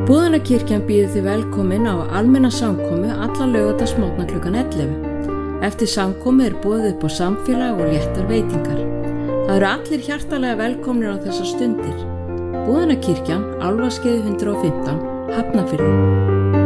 Búðanakirkjan býður þið velkomin á almenna samkomu alla laugardagsmorgna klukkan 11. Eftir samkomu boðið upp á samfélag og léttar veitingar. Það eru allir hjartalega velkomnir á þessar stundir. Búðanakirkjan, Álfaskeiði 115, Hafnarfirði.